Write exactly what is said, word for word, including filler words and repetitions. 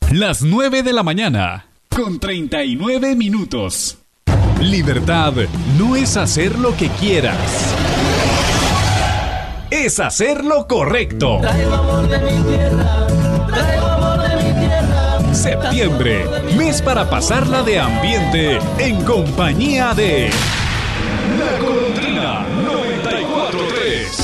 Las nueve de la mañana, con treinta y nueve minutos. Libertad no es hacer lo que quieras. Es hacer lo correcto. Traigo amor de mi tierra, traigo amor de mi tierra. Septiembre, mes para pasarla de ambiente en compañía de La Golondrina